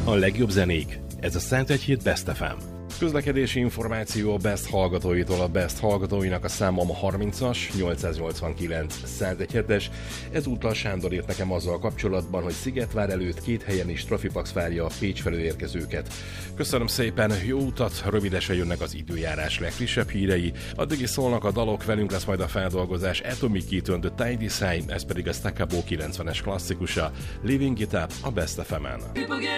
A legjobb zenék. Ez a Szentegyhíd Best FM. Közlekedési információ a Best hallgatóitól. A Best hallgatóinak a száma a 30-as, 889 101-es. Ezúttal Sándor írt nekem azzal kapcsolatban, hogy Szigetvár előtt 2 helyen is trafipax várja a Pécs felől érkezőket. Köszönöm szépen, jó utat, rövidesen jönnek az időjárás legfrissebb hírei. Addig is szólnak a dalok, velünk lesz majd a feldolgozás Atomic Kitten, The Tidy Sign, ez pedig a Stackabo 90-es klasszikusa, Living It Up a Best FM-en.